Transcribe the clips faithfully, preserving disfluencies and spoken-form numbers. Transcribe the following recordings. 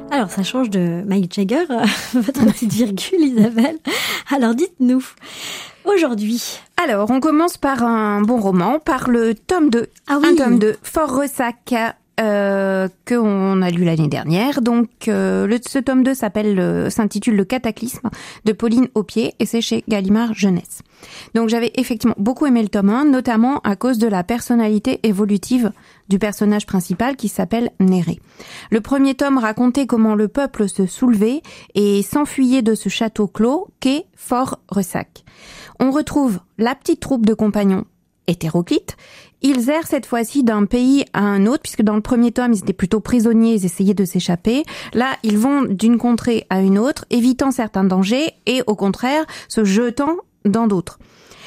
Alors, ça change de Mick Jagger, votre petite virgule, Isabelle. Alors, dites-nous, aujourd'hui... Alors, on commence par un bon roman, par le tome deux. Ah oui. Un tome deux, Fort Ressac, euh, qu'on a lu l'année dernière. Donc, euh, le, ce tome deux s'appelle, euh, s'intitule Le Cataclysme de Pauline Aupier et c'est chez Gallimard Jeunesse. Donc, j'avais effectivement beaucoup aimé le tome un, notamment à cause de la personnalité évolutive du personnage principal qui s'appelle Néré. Le premier tome racontait comment le peuple se soulevait et s'enfuyait de ce château clos qu'est Fort Ressac. On retrouve la petite troupe de compagnons hétéroclites. Ils errent cette fois-ci d'un pays à un autre, puisque dans le premier tome, ils étaient plutôt prisonniers, ils essayaient de s'échapper. Là, ils vont d'une contrée à une autre, évitant certains dangers et, au contraire, se jetant dans d'autres.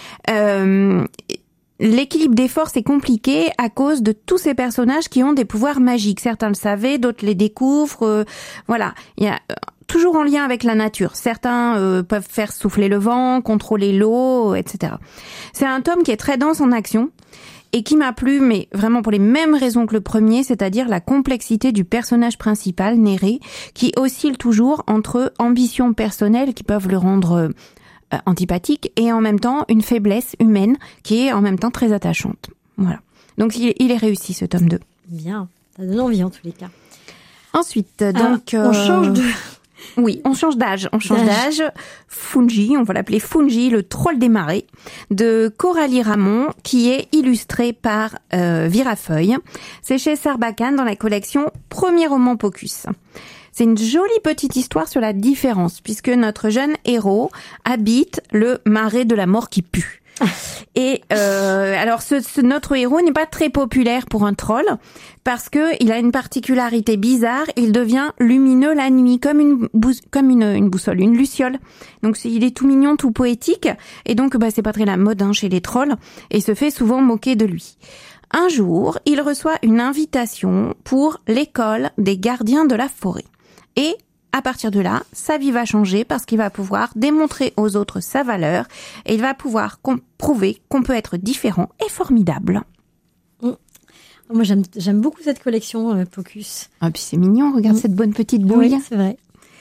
Euh, l'équilibre des forces est compliqué à cause de tous ces personnages qui ont des pouvoirs magiques. Certains le savaient, d'autres les découvrent. Euh, voilà, il y a... toujours en lien avec la nature. Certains euh, peuvent faire souffler le vent, contrôler l'eau, et cetera. C'est un tome qui est très dense en action et qui m'a plu, mais vraiment pour les mêmes raisons que le premier, c'est-à-dire la complexité du personnage principal, Néré, qui oscille toujours entre ambitions personnelles qui peuvent le rendre euh, antipathique et en même temps une faiblesse humaine qui est en même temps très attachante. Voilà. Donc il, il est réussi ce tome deux. Bien, ça donne envie en tous les cas. Ensuite, donc... Alors, on euh... change de... Oui, on change d'âge, on change d'âge. d'âge. Fungi, on va l'appeler Fungi, le troll des marais, de Coralie Ramon, qui est illustré par euh, Virafeuille. C'est chez Sarbacane dans la collection Premier roman Pocus. C'est une jolie petite histoire sur la différence, puisque notre jeune héros habite le marais de la mort qui pue. Et euh, alors ce, ce notre héros n'est pas très populaire pour un troll parce que il a une particularité bizarre, il devient lumineux la nuit comme une bou- comme une une boussole, une luciole. Donc il est tout mignon, tout poétique et donc bah c'est pas très la mode hein, chez les trolls et il se fait souvent moquer de lui. Un jour, il reçoit une invitation pour l'école des gardiens de la forêt. Et à partir de là, sa vie va changer parce qu'il va pouvoir démontrer aux autres sa valeur et il va pouvoir com- prouver qu'on peut être différent et formidable. Mmh. Moi, j'aime, j'aime beaucoup cette collection euh, Pocus. Ah, puis c'est mignon, regarde mmh. cette bonne petite bouille. Oui, c'est vrai.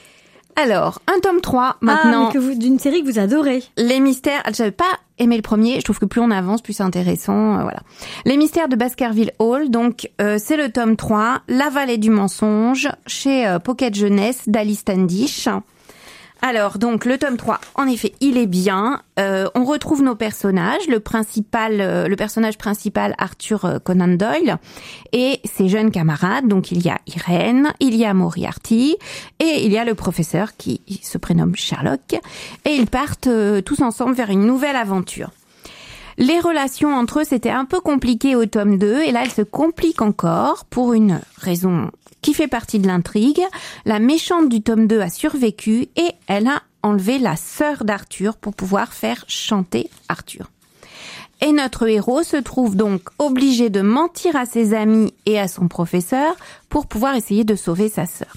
Alors, un tome trois, maintenant. Ah, mais que vous, d'une série que vous adorez. Les mystères, j'avais pas aimé le premier, je trouve que plus on avance, plus c'est intéressant, euh, voilà. Les mystères de Baskerville Hall, donc euh, c'est le tome trois, La vallée du mensonge, chez euh, Pocket Jeunesse d'Alice Standish. Alors, donc, le tome trois, en effet, il est bien. Euh, on retrouve nos personnages. Le principal, euh, le personnage principal, Arthur Conan Doyle, et ses jeunes camarades. Donc, il y a Irène, il y a Moriarty, et il y a le professeur qui se prénomme Sherlock. Et ils partent euh, tous ensemble vers une nouvelle aventure. Les relations entre eux, c'était un peu compliqué au tome deux, et là, elles se compliquent encore pour une raison qui fait partie de l'intrigue. La méchante du tome deux a survécu et elle a enlevé la sœur d'Arthur pour pouvoir faire chanter Arthur. Et notre héros se trouve donc obligé de mentir à ses amis et à son professeur pour pouvoir essayer de sauver sa sœur.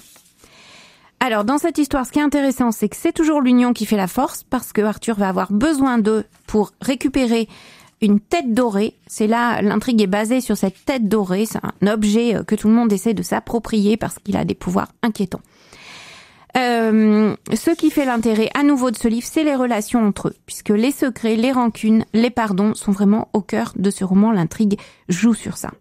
Alors, dans cette histoire, ce qui est intéressant, c'est que c'est toujours l'union qui fait la force parce que Arthur va avoir besoin d'eux pour récupérer une tête dorée. C'est là, l'intrigue est basée sur cette tête dorée. C'est un objet que tout le monde essaie de s'approprier parce qu'il a des pouvoirs inquiétants. Euh, ce qui fait l'intérêt à nouveau de ce livre, c'est les relations entre eux, puisque les secrets, les rancunes, les pardons sont vraiment au cœur de ce roman. L'intrigue joue sur ça.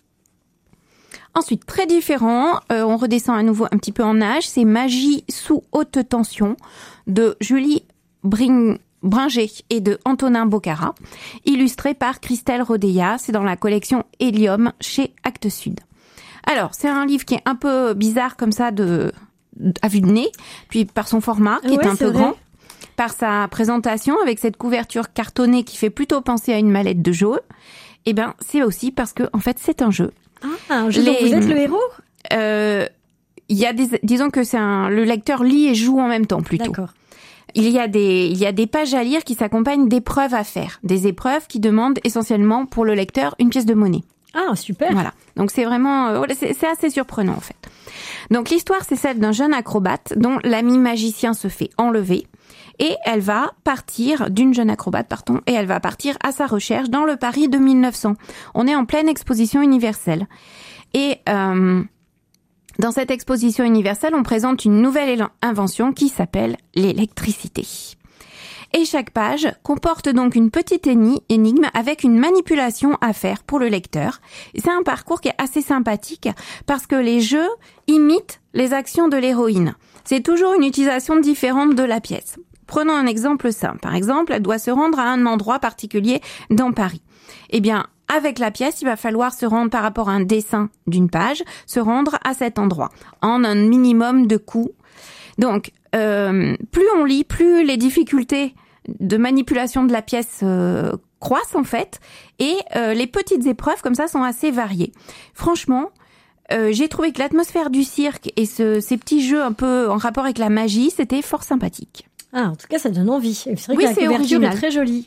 Ensuite, très différent, euh, on redescend à nouveau un petit peu en âge, c'est Magie sous haute tension de Julie Bring Bringer et de Antonin Bocara, illustré par Christelle Rodeya. C'est dans la collection Hélium chez Actes Sud. Alors, c'est un livre qui est un peu bizarre comme ça de, à vue de nez, puis par son format qui ouais, est un peu vrai. grand, par sa présentation avec cette couverture cartonnée qui fait plutôt penser à une mallette de jeu. Eh ben, c'est aussi parce que en fait, c'est un jeu. Ah, un jeu dont vous êtes le héros ? Euh, il y a des, disons que c'est un, le lecteur lit et joue en même temps plutôt. D'accord. Il y a des, il y a des pages à lire qui s'accompagnent d'épreuves à faire. Des épreuves qui demandent essentiellement pour le lecteur une pièce de monnaie. Ah, super. Voilà. Donc c'est vraiment, euh, c'est, c'est assez surprenant en fait. Donc l'histoire, c'est celle d'un jeune acrobate dont l'ami magicien se fait enlever. Et elle va partir, d'une jeune acrobate, pardon, et elle va partir à sa recherche dans le Paris de mille neuf cents. On est en pleine exposition universelle. Et, euh, Dans cette exposition universelle, on présente une nouvelle invention qui s'appelle l'électricité. Et chaque page comporte donc une petite énigme avec une manipulation à faire pour le lecteur. C'est un parcours qui est assez sympathique parce que les jeux imitent les actions de l'héroïne. C'est toujours une utilisation différente de la pièce. Prenons un exemple simple. Par exemple, elle doit se rendre à un endroit particulier dans Paris. Eh bien, avec la pièce, il va falloir se rendre par rapport à un dessin d'une page, se rendre à cet endroit en un minimum de coups. Donc, euh, plus on lit, plus les difficultés de manipulation de la pièce euh, croissent en fait, et euh, les petites épreuves comme ça sont assez variées. Franchement, euh, j'ai trouvé que l'atmosphère du cirque et ce, ces petits jeux un peu en rapport avec la magie, c'était fort sympathique. Ah, en tout cas, ça donne envie. C'est vrai oui, que la couverture original. est très jolie.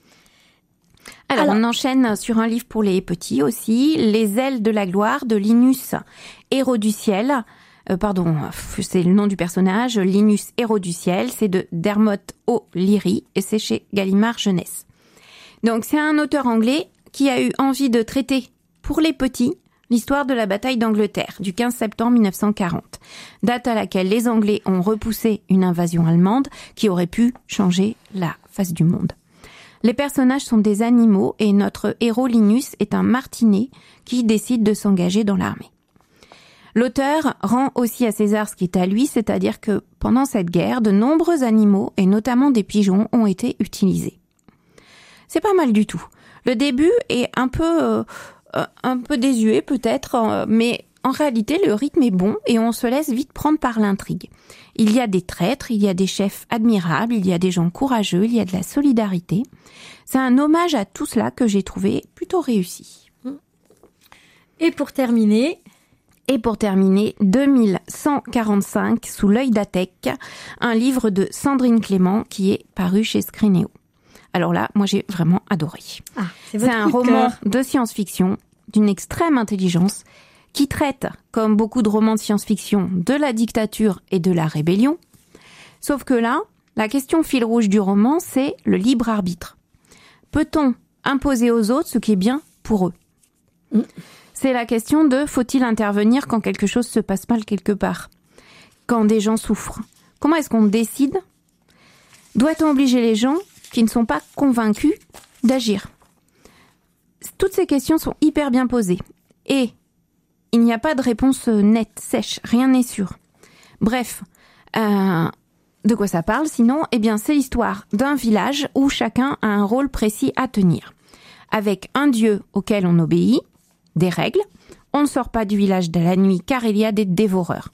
Alors, Alors, on enchaîne sur un livre pour les petits aussi, Les ailes de la gloire de Linus Héros du ciel. Euh, pardon, c'est le nom du personnage, Linus Héros du ciel, c'est de Dermot O'Leary et c'est chez Gallimard Jeunesse. Donc c'est un auteur anglais qui a eu envie de traiter pour les petits l'histoire de la bataille d'Angleterre du quinze septembre mille neuf cent quarante, date à laquelle les Anglais ont repoussé une invasion allemande qui aurait pu changer la face du monde. Les personnages sont des animaux et notre héros Linus est un martinet qui décide de s'engager dans l'armée. L'auteur rend aussi à César ce qui est à lui, c'est-à-dire que pendant cette guerre, de nombreux animaux, et notamment des pigeons, ont été utilisés. C'est pas mal du tout. Le début est un peu, euh, un peu désuet peut-être, euh, mais en réalité le rythme est bon et on se laisse vite prendre par l'intrigue. Il y a des traîtres, il y a des chefs admirables, il y a des gens courageux, il y a de la solidarité. C'est un hommage à tout cela que j'ai trouvé plutôt réussi. Et pour terminer... Et pour terminer, deux mille cent quarante-cinq, Sous l'œil d'Athèques, un livre de Sandrine Clément qui est paru chez Scrinéo. Alors là, moi j'ai vraiment adoré. Ah, c'est votre c'est un coup de roman cœur. de science-fiction d'une extrême intelligence qui traite, comme beaucoup de romans de science-fiction, de la dictature et de la rébellion. Sauf que là, la question fil rouge du roman, c'est le libre arbitre. Peut-on imposer aux autres ce qui est bien pour eux ? Mm. C'est la question de faut-il intervenir quand quelque chose se passe mal quelque part ? Quand des gens souffrent ? Comment est-ce qu'on décide ? Doit-on obliger les gens qui ne sont pas convaincus d'agir ? Toutes ces questions sont hyper bien posées. Et il n'y a pas de réponse nette, sèche, rien n'est sûr. Bref, euh, de quoi ça parle sinon ? Eh bien, c'est l'histoire d'un village où chacun a un rôle précis à tenir. Avec un dieu auquel on obéit, des règles, on ne sort pas du village de la nuit car il y a des dévoreurs.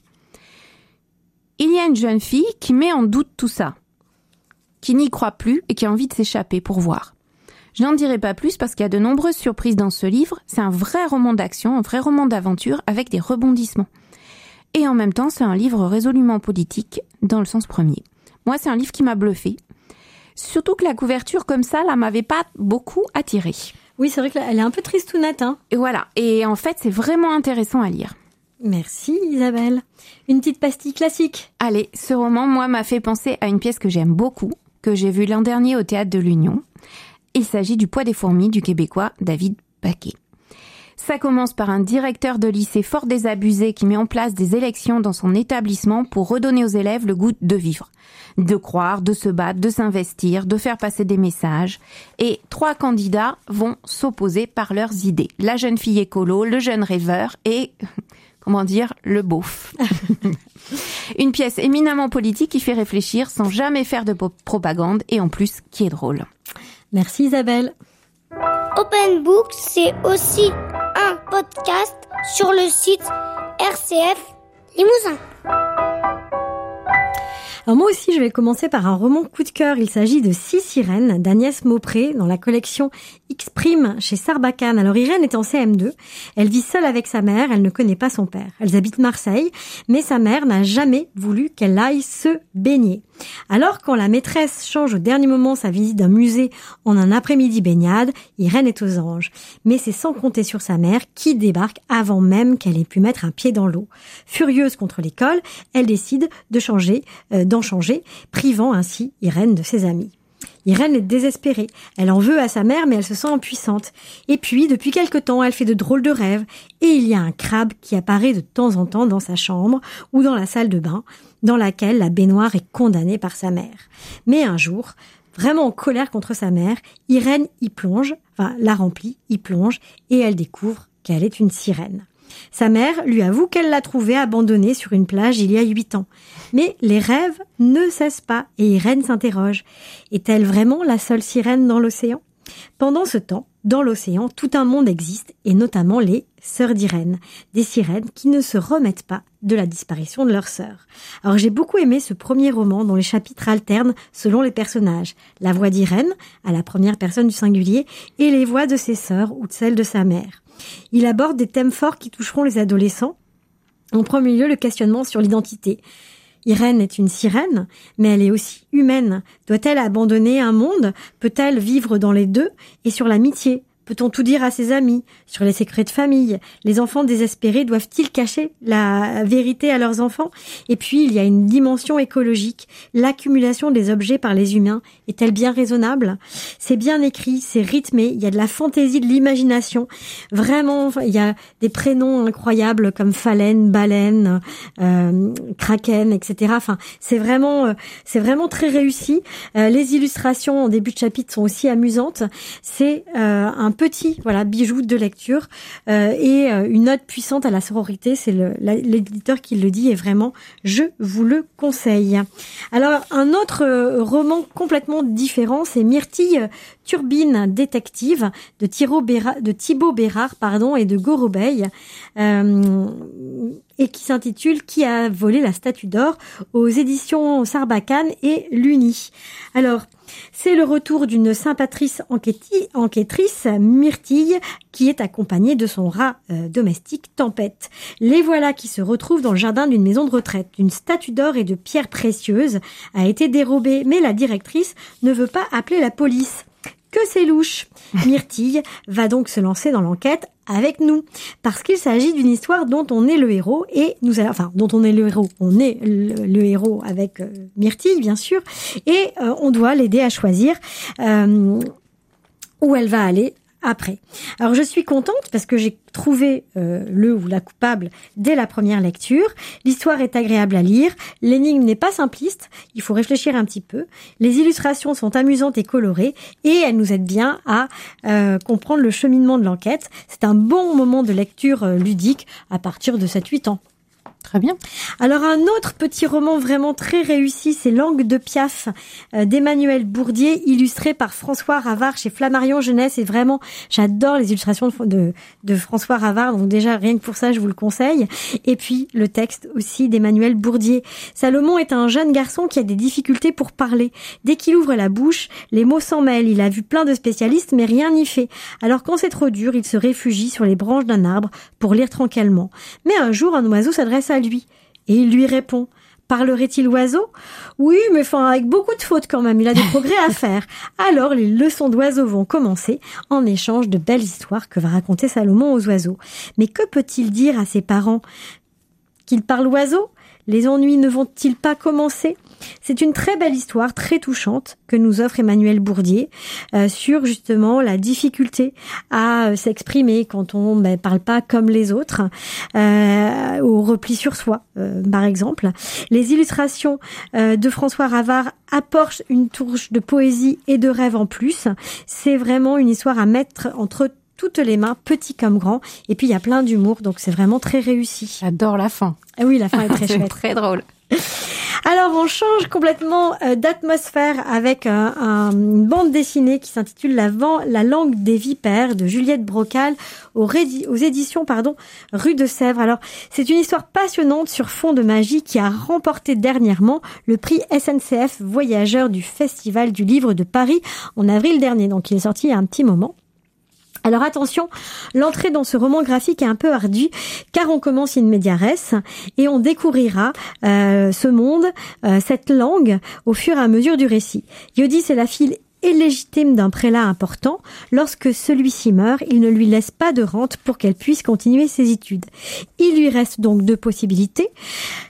Il y a une jeune fille qui met en doute tout ça, qui n'y croit plus et qui a envie de s'échapper pour voir. Je n'en dirai pas plus parce qu'il y a de nombreuses surprises dans ce livre. C'est un vrai roman d'action, un vrai roman d'aventure avec des rebondissements. Et en même temps, c'est un livre résolument politique dans le sens premier. Moi, c'est un livre qui m'a bluffé. Surtout que la couverture comme ça, là, m'avait pas beaucoup attirée. Oui, c'est vrai qu'elle est un peu tristounette, hein. Et voilà. Et en fait, c'est vraiment intéressant à lire. Merci Isabelle. Une petite pastille classique. Allez, ce roman, moi, m'a fait penser à une pièce que j'aime beaucoup, que j'ai vue l'an dernier au Théâtre de l'Union. Il s'agit du Poids des fourmis du Québécois David Paquet. Ça commence par un directeur de lycée fort désabusé qui met en place des élections dans son établissement pour redonner aux élèves le goût de vivre, de croire, de se battre, de s'investir, de faire passer des messages. Et trois candidats vont s'opposer par leurs idées. La jeune fille écolo, le jeune rêveur et, comment dire, le beauf. Une pièce éminemment politique qui fait réfléchir sans jamais faire de propagande et en plus qui est drôle. Merci Isabelle. Open Book, c'est aussi un podcast sur le site R C F Limousin. Alors moi aussi, je vais commencer par un roman coup de cœur. Il s'agit de Six sirènes d'Agnès Maupré dans la collection X-Prime chez Sarbacane. Alors Irène est en C M deux. Elle vit seule avec sa mère. Elle ne connaît pas son père. Elles habitent Marseille, mais sa mère n'a jamais voulu qu'elle aille se baigner. Alors quand la maîtresse change au dernier moment sa visite d'un musée en un après-midi baignade, Irène est aux anges. Mais c'est sans compter sur sa mère qui débarque avant même qu'elle ait pu mettre un pied dans l'eau. Furieuse contre l'école, elle décide de changer, euh, d'en changer, privant ainsi Irène de ses amis. Irène est désespérée. Elle en veut à sa mère, mais elle se sent impuissante. Et puis, depuis quelque temps, elle fait de drôles de rêves. Et il y a un crabe qui apparaît de temps en temps dans sa chambre ou dans la salle de bain, dans laquelle la baignoire est condamnée par sa mère. Mais un jour, vraiment en colère contre sa mère, Irène y plonge, enfin la remplit, y plonge, et elle découvre qu'elle est une sirène. Sa mère lui avoue qu'elle l'a trouvée abandonnée sur une plage il y a huit ans. Mais les rêves ne cessent pas et Irène s'interroge. Est-elle vraiment la seule sirène dans l'océan ? Pendant ce temps, dans l'océan, tout un monde existe, et notamment les sœurs d'Irène, des sirènes qui ne se remettent pas de la disparition de leur sœur. Alors j'ai beaucoup aimé ce premier roman dont les chapitres alternent selon les personnages, la voix d'Irène, à la première personne du singulier, et les voix de ses sœurs ou de celles de sa mère. Il aborde des thèmes forts qui toucheront les adolescents. En premier lieu, le questionnement sur l'identité. Irène est une sirène, mais elle est aussi humaine. Doit-elle abandonner un monde ? Peut-elle vivre dans les deux ? Et sur l'amitié ? Peut-on tout dire à ses amis ? Sur les secrets de famille ? Les enfants désespérés doivent-ils cacher la vérité à leurs enfants ? Et puis, il y a une dimension écologique. L'accumulation des objets par les humains est-elle bien raisonnable ? C'est bien écrit, c'est rythmé, il y a de la fantaisie, de l'imagination. Vraiment, il y a des prénoms incroyables comme phalène, baleine, euh, kraken, et cetera. Enfin, c'est vraiment, euh, c'est vraiment très réussi. Euh, les illustrations en début de chapitre sont aussi amusantes. C'est euh, un petit voilà bijou de lecture euh, et euh, une ode puissante à la sororité. C'est le, la, l'éditeur qui le dit et vraiment, je vous le conseille. Alors, un autre euh, roman complètement différent, c'est Myrtille Turbine détective de, Thiro Béra, de Thibaut Bérard pardon, et de Gorobeil euh, et qui s'intitule « Qui a volé la statue d'or » aux éditions Sarbacane et Luni. Alors, c'est le retour d'une sympatrice enquêti- enquêtrice, Myrtille, qui est accompagnée de son rat euh, domestique, Tempête. Les voilà qui se retrouvent dans le jardin d'une maison de retraite. Une statue d'or et de pierres précieuses a été dérobée, mais la directrice ne veut pas appeler la police. Que c'est louche. Myrtille va donc se lancer dans l'enquête avec nous, parce qu'il s'agit d'une histoire dont on est le héros et nous allons, enfin dont on est le héros, on est le, le héros avec euh, Myrtille bien sûr, et euh, on doit l'aider à choisir euh, où elle va aller après. Alors je suis contente parce que j'ai trouvé euh, le ou la coupable dès la première lecture. L'histoire est agréable à lire, l'énigme n'est pas simpliste, il faut réfléchir un petit peu. Les illustrations sont amusantes et colorées et elles nous aident bien à euh, comprendre le cheminement de l'enquête. C'est un bon moment de lecture euh, ludique à partir de sept huit ans. Très bien. Alors un autre petit roman vraiment très réussi, c'est Langue de Piaf euh, d'Emmanuel Bourdier, illustré par François Ravard chez Flammarion Jeunesse. Et vraiment, j'adore les illustrations de, de, de François Ravard, donc déjà rien que pour ça, je vous le conseille. Et puis le texte aussi d'Emmanuel Bourdier. Salomon est un jeune garçon qui a des difficultés pour parler. Dès qu'il ouvre la bouche, les mots s'en mêlent. Il a vu plein de spécialistes, mais rien n'y fait. Alors quand c'est trop dur, il se réfugie sur les branches d'un arbre pour lire tranquillement. Mais un jour, un oiseau s'adresse à lui. Et il lui répond, parlerait-il oiseau ? Oui, mais enfin, avec beaucoup de fautes quand même, il a des progrès à faire. Alors, les leçons d'oiseaux vont commencer en échange de belles histoires que va raconter Salomon aux oiseaux. Mais que peut-il dire à ses parents ? Qu'il parle oiseau ? Les ennuis ne vont-ils pas commencer ? C'est une très belle histoire, très touchante, que nous offre Emmanuel Bourdier euh, sur justement la difficulté à euh, s'exprimer quand on ne ben, parle pas comme les autres, euh, au repli sur soi, euh, par exemple. Les illustrations euh, de François Ravard apportent une touche de poésie et de rêve en plus. C'est vraiment une histoire à mettre entre toutes les mains, petit comme grand. Et puis, il y a plein d'humour, donc c'est vraiment très réussi. J'adore la fin. Ah oui, la fin est très c'est chouette. Très drôle. Alors, on change complètement euh, d'atmosphère avec euh, un, une bande dessinée qui s'intitule La, Van, La langue des vipères de Juliette Brocal aux, rédi- aux éditions pardon, Rue de Sèvres. Alors, c'est une histoire passionnante sur fond de magie qui a remporté dernièrement le prix S N C F Voyageurs du Festival du Livre de Paris en avril dernier. Donc, il est sorti il y a un petit moment. Alors attention, l'entrée dans ce roman graphique est un peu ardue car on commence in media res et on découvrira euh, ce monde, euh, cette langue au fur et à mesure du récit. Yodis est la fille illégitime d'un prélat important. Lorsque celui-ci meurt, il ne lui laisse pas de rente pour qu'elle puisse continuer ses études. Il lui reste donc deux possibilités.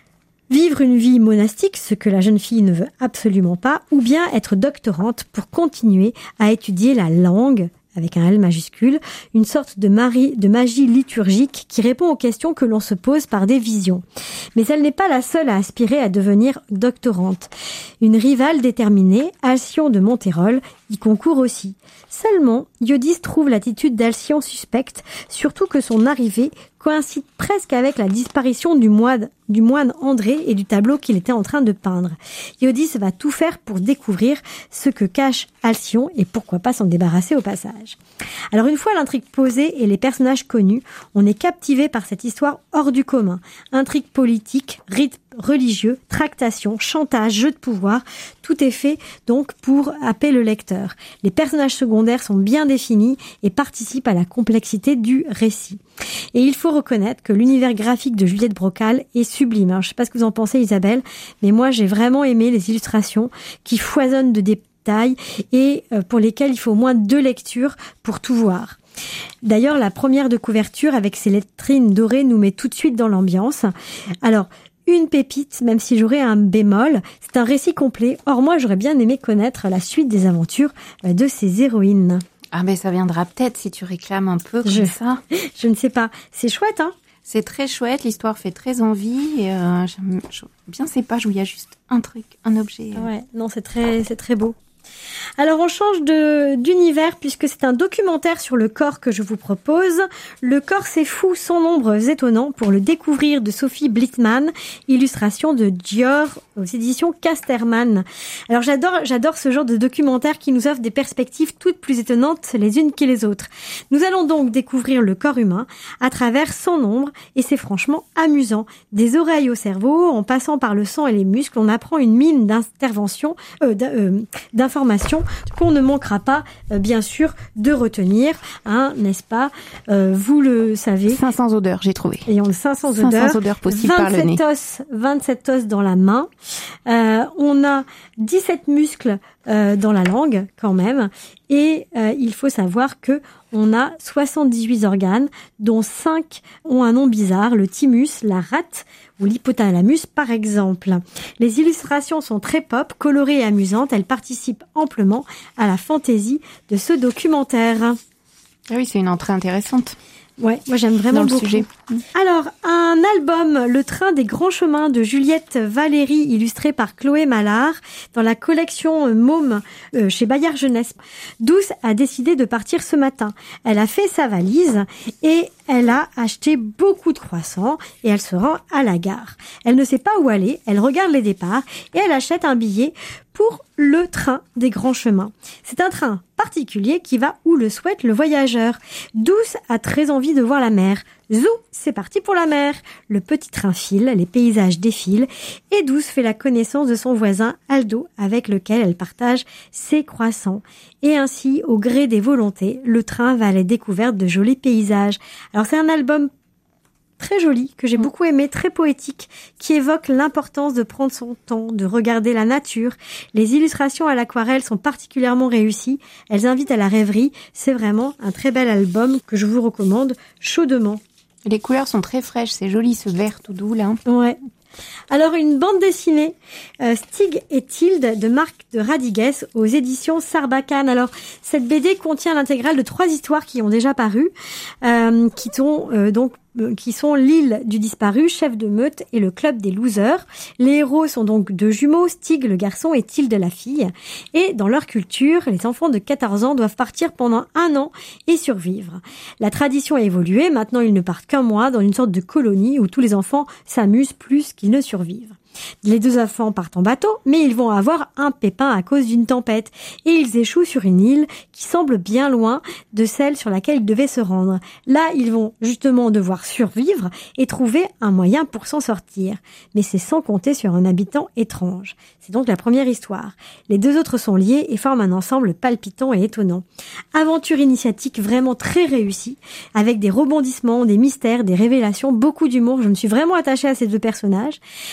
vivre une vie monastique, ce que la jeune fille ne veut absolument pas, ou bien être doctorante pour continuer à étudier la langue, avec un L majuscule, une sorte de, mari, de magie liturgique qui répond aux questions que l'on se pose par des visions. Mais elle n'est pas la seule à aspirer à devenir doctorante. Une rivale déterminée, Alcyon de Monterol, y concourt aussi. Seulement, Iodis trouve l'attitude d'Alcyon suspecte, surtout que son arrivée coïncide presque avec la disparition du moine, du moine André et du tableau qu'il était en train de peindre. Iodis va tout faire pour découvrir ce que cache Alcyon et pourquoi pas s'en débarrasser au passage. Alors une fois l'intrigue posée et les personnages connus, on est captivé par cette histoire hors du commun. Intrigue politique, rite religieux, tractation, chantage, jeu de pouvoir, tout est fait donc pour happer le lecteur. Les personnages secondaires sont bien définis et participent à la complexité du récit. Et il faut reconnaître que l'univers graphique de Juliette Brocal est sublime. Alors, je ne sais pas ce que vous en pensez, Isabelle, mais moi j'ai vraiment aimé les illustrations qui foisonnent de détails et pour lesquelles il faut au moins deux lectures pour tout voir. D'ailleurs, la première de couverture avec ses lettrines dorées nous met tout de suite dans l'ambiance. Alors, une pépite, même si j'aurais un bémol, c'est un récit complet. Or, moi, j'aurais bien aimé connaître la suite des aventures de ces héroïnes. Ah, mais ça viendra peut-être si tu réclames un peu comme je, ça. Je ne sais pas. C'est chouette, hein? C'est très chouette, l'histoire fait très envie. Et euh, j'aime bien ces pages où il y a juste un truc, un objet. Ouais, non, c'est très, c'est très beau. Alors on change de d'univers puisque c'est un documentaire sur le corps que je vous propose. Le corps c'est fou, son nombre étonnant pour le découvrir de Sophie Blittmann, illustration de Dior aux éditions Casterman. Alors j'adore j'adore ce genre de documentaire qui nous offre des perspectives toutes plus étonnantes les unes que les autres. Nous allons donc découvrir le corps humain à travers son nombre et c'est franchement amusant. Des oreilles au cerveau, en passant par le sang et les muscles, on apprend une mine d'intervention, euh, d'information qu'on ne manquera pas, euh, bien sûr, de retenir, hein, n'est-ce pas? euh, Vous le savez. cinq cents odeurs, j'ai trouvé. Ayant le cinq cents odeurs. cinq cents odeurs possibles par le nez. Os, vingt-sept os dans la main. Euh, on a dix-sept muscles euh, dans la langue, quand même. Et euh, il faut savoir que on a soixante-dix-huit organes, dont cinq ont un nom bizarre, le thymus, la rate ou l'hypothalamus par exemple. Les illustrations sont très pop, colorées et amusantes. Elles participent amplement à la fantaisie de ce documentaire. Ah oui, c'est une entrée intéressante. Ouais, moi j'aime vraiment dans le beaucoup. Sujet. Alors, un album, Le Train des Grands Chemins de Juliette Valéry, illustré par Chloé Mallard, dans la collection Môme euh, chez Bayard Jeunesse. Douce a décidé de partir ce matin. Elle a fait sa valise et elle a acheté beaucoup de croissants et elle se rend à la gare. Elle ne sait pas où aller, elle regarde les départs et elle achète un billet pour le train des grands chemins. C'est un train particulier qui va où le souhaite le voyageur. Douce a très envie de voir la mer. Zou, c'est parti pour la mer. Le petit train file, les paysages défilent et Douce fait la connaissance de son voisin Aldo avec lequel elle partage ses croissants. Et ainsi, au gré des volontés, le train va à la découverte de jolis paysages. Alors c'est un album très joli, que j'ai beaucoup aimé, très poétique, qui évoque l'importance de prendre son temps, de regarder la nature. Les illustrations à l'aquarelle sont particulièrement réussies. Elles invitent à la rêverie. C'est vraiment un très bel album que je vous recommande chaudement. Les couleurs sont très fraîches, c'est joli ce vert tout doux là. Ouais. Alors une bande dessinée, euh, Stig et Tilde de Marc de Radigues aux éditions Sarbacane. Alors cette B D contient l'intégrale de trois histoires qui ont déjà paru, euh, qui sont euh, donc qui sont l'île du disparu, chef de meute et le club des losers. Les héros sont donc deux jumeaux, Stig le garçon et Tilde la fille. Et dans leur culture, les enfants de quatorze ans doivent partir pendant un an et survivre. La tradition a évolué, maintenant ils ne partent qu'un mois dans une sorte de colonie où tous les enfants s'amusent plus qu'ils ne survivent. Les deux enfants partent en bateau, mais ils vont avoir un pépin à cause d'une tempête et ils échouent sur une île qui semble bien loin de celle sur laquelle ils devaient se rendre. Là, ils vont justement devoir survivre et trouver un moyen pour s'en sortir. Mais c'est sans compter sur un habitant étrange. C'est donc la première histoire. Les deux autres sont liés et forment un ensemble palpitant et étonnant. Aventure initiatique vraiment très réussie, avec des rebondissements, des mystères, des révélations, beaucoup d'humour. Je me suis vraiment attachée à ces deux personnages. Les illustrations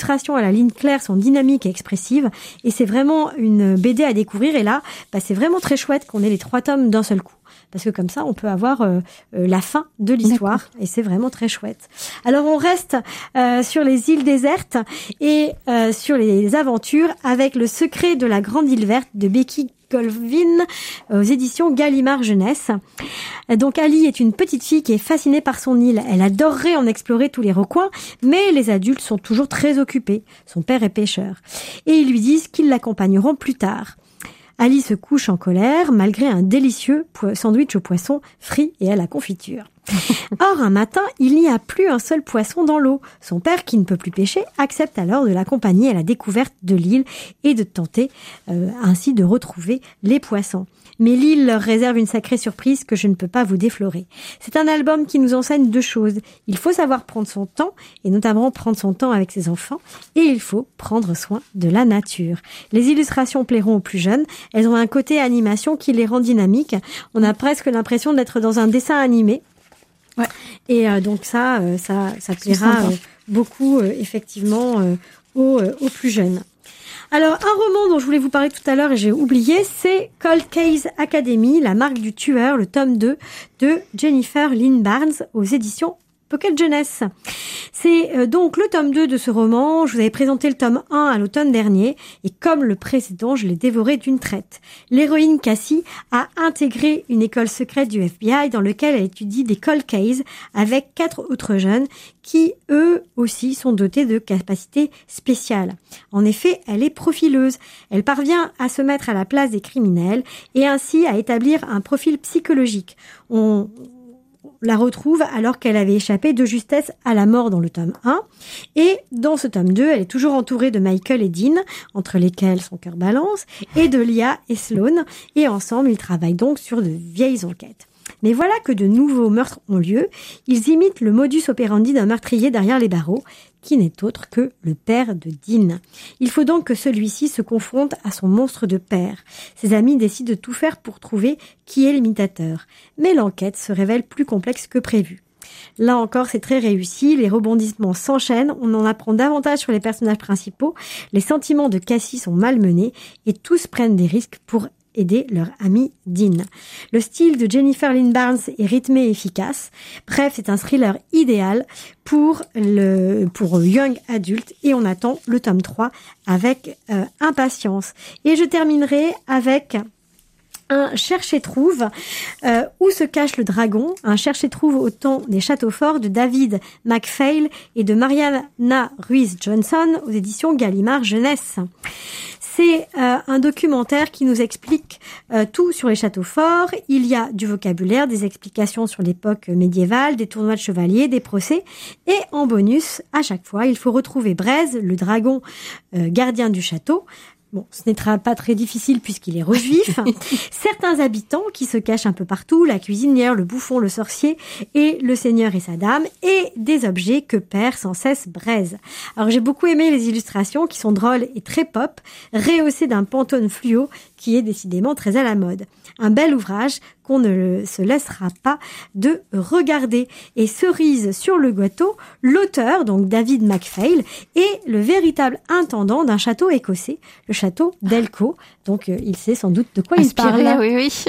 illustrations à la ligne claire sont dynamiques et expressives et c'est vraiment une B D à découvrir. Et là, bah, c'est vraiment très chouette qu'on ait les trois tomes d'un seul coup. Parce que comme ça, on peut avoir euh, euh, la fin de l'histoire. D'accord. Et c'est vraiment très chouette. Alors, on reste euh, sur les îles désertes et euh, sur les aventures avec Le secret de la grande île verte de Becky Colvin aux éditions Gallimard Jeunesse. Donc Ali est une petite fille qui est fascinée par son île. Elle adorerait en explorer tous les recoins, mais les adultes sont toujours très occupés. Son père est pêcheur. Et ils lui disent qu'ils l'accompagneront plus tard. Ali se couche en colère malgré un délicieux sandwich au poisson frit et à la confiture. Or, un matin, il n'y a plus un seul poisson dans l'eau. Son père, qui ne peut plus pêcher, accepte alors de l'accompagner à la découverte de l'île et de tenter euh, ainsi de retrouver les poissons. Mais l'île leur réserve une sacrée surprise que je ne peux pas vous déflorer. C'est un album qui nous enseigne deux choses. Il faut savoir prendre son temps, et notamment prendre son temps avec ses enfants, et il faut prendre soin de la nature. Les illustrations plairont aux plus jeunes. Elles ont un côté animation qui les rend dynamiques. On a presque l'impression d'être dans un dessin animé. Ouais. Et euh, donc ça, euh, ça, ça plaira euh, beaucoup euh, effectivement euh, aux, euh, aux plus jeunes. Alors, un roman dont je voulais vous parler tout à l'heure et j'ai oublié, c'est Cold Case Academy, la marque du tueur, le tome deux de Jennifer Lynn Barnes aux éditions Pocket Jeunesse. C'est euh, donc le tome deux de ce roman. Je vous avais présenté le tome un à l'automne dernier et comme le précédent, je l'ai dévoré d'une traite. L'héroïne Cassie a intégré une école secrète du F B I dans laquelle elle étudie des cold cases avec quatre autres jeunes qui, eux aussi, sont dotés de capacités spéciales. En effet, elle est profileuse. Elle parvient à se mettre à la place des criminels et ainsi à établir un profil psychologique. On la retrouve alors qu'elle avait échappé de justesse à la mort dans le tome un. Et dans ce tome deux, elle est toujours entourée de Michael et Dean, entre lesquels son cœur balance, et de Lia et Sloane. Et ensemble, ils travaillent donc sur de vieilles enquêtes. Mais voilà que de nouveaux meurtres ont lieu. Ils imitent le modus operandi d'un meurtrier derrière les barreaux, qui n'est autre que le père de Dean. Il faut donc que celui-ci se confronte à son monstre de père. Ses amis décident de tout faire pour trouver qui est l'imitateur. Mais l'enquête se révèle plus complexe que prévu. Là encore, c'est très réussi, les rebondissements s'enchaînent, on en apprend davantage sur les personnages principaux, les sentiments de Cassie sont malmenés et tous prennent des risques pour aider leur ami Dean. Le style de Jennifer Lynn Barnes est rythmé et efficace. Bref, c'est un thriller idéal pour le pour young adulte et on attend le tome trois avec euh, impatience. Et je terminerai avec un cherche-et-trouve euh, où se cache le dragon, un cherche-et-trouve au temps des châteaux forts de David McPhail et de Mariana Ruiz Johnson aux éditions Gallimard Jeunesse. C'est euh, un documentaire qui nous explique euh, tout sur les châteaux forts. Il y a du vocabulaire, des explications sur l'époque médiévale, des tournois de chevaliers, des procès. Et en bonus, à chaque fois, il faut retrouver Braise, le dragon euh, gardien du château. Bon, ce n'est pas très difficile puisqu'il est rejuif. Certains habitants qui se cachent un peu partout, la cuisinière, le bouffon, le sorcier et le seigneur et sa dame, et des objets que perd sans cesse Braise. Alors j'ai beaucoup aimé les illustrations qui sont drôles et très pop, rehaussées d'un pantone fluo qui est décidément très à la mode. Un bel ouvrage qu'on ne se laissera pas de regarder. Et cerise sur le gâteau, l'auteur, donc David McPhail, est le véritable intendant d'un château écossais, le château d'Elcho. Donc euh, il sait sans doute de quoi Inspiré, il parle. Oui, oui.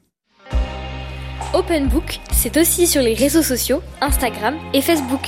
Open Book, c'est aussi sur les réseaux sociaux, Instagram et Facebook.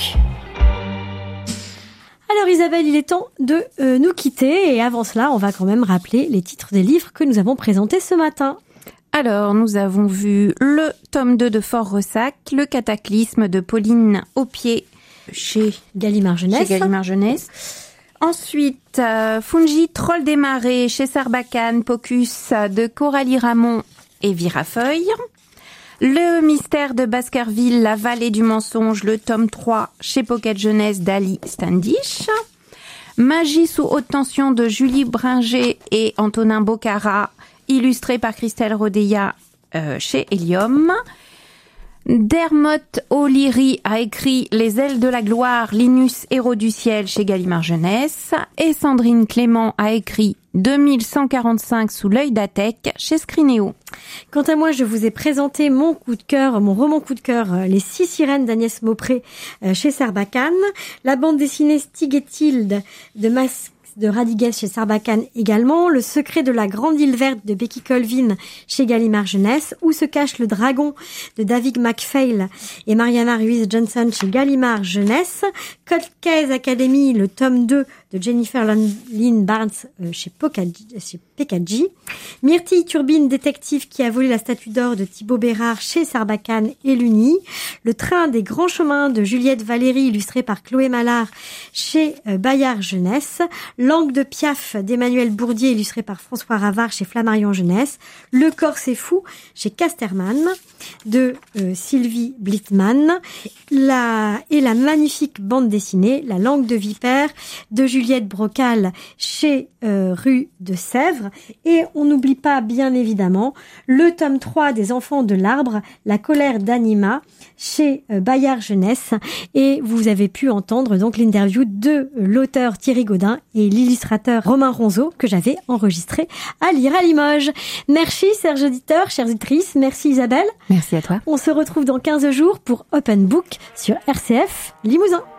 Alors Isabelle, il est temps de euh, nous quitter et avant cela, on va quand même rappeler les titres des livres que nous avons présentés ce matin. Alors, nous avons vu le tome deux de Fort Ressac, le Cataclysme de Pauline Aupier chez Gallimard Jeunesse. Chez Gallimard Jeunesse. Ensuite, euh, Fungi, Troll des Marais chez Sarbacane, Pocus de Coralie Ramon et Virafeuille. Le mystère de Baskerville, La vallée du mensonge, le tome trois chez Pocket Jeunesse d'Ali Standish. Magie sous haute tension de Julie Bringer et Antonin Bocara, illustré par Christelle Rodeya euh, chez Helium. Dermot O'Leary a écrit Les ailes de la gloire, Linus héros du ciel chez Gallimard Jeunesse. Et Sandrine Clément a écrit deux mille cent quarante-cinq sous l'œil d'Atec chez Scrinéo. Quant à moi, je vous ai présenté mon coup de cœur, mon roman coup de cœur, Les Six Sirènes d'Agnès Maupré chez Sarbacane, la bande dessinée Stig et Tilde de Mas de Radigues chez Sarbacane également, Le Secret de la Grande Île Verte de Becky Colvin chez Gallimard Jeunesse, Où se cache le dragon de David McPhail et Mariana Ruiz Johnson chez Gallimard Jeunesse, Cold Case Academy, le tome deux de Jennifer Lynn Barnes euh, chez Pekadji, Myrtille Turbine détective qui a volé la statue d'or de Thibaut Bérard chez Sarbacane et l'Uni, Le Train des grands chemins de Juliette Valéry illustré par Chloé Mallard chez euh, Bayard Jeunesse, Langue de Piaf d'Emmanuel Bourdier illustré par François Ravard chez Flammarion Jeunesse, Le Corse est fou chez Casterman de euh, Sylvie Blittmann, la, et la magnifique bande dessinée La Langue de Vipère de Juliette Brocal chez euh, Rue de Sèvres. Et on n'oublie pas bien évidemment le tome trois des Enfants de l'Arbre, La colère d'Anima chez euh, Bayard Jeunesse. Et vous avez pu entendre donc l'interview de euh, l'auteur Thierry Gaudin et l'illustrateur Romain Ronzeau que j'avais enregistré à lire à Limoges. Merci, chers auditeurs, chères auditrices. Merci Isabelle. Merci à toi. On se retrouve dans quinze jours pour Open Book sur R C F Limousin.